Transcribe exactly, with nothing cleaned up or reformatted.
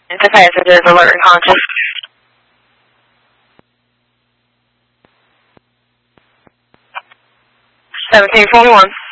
The passenger is alert and conscious. seventeen forty-one.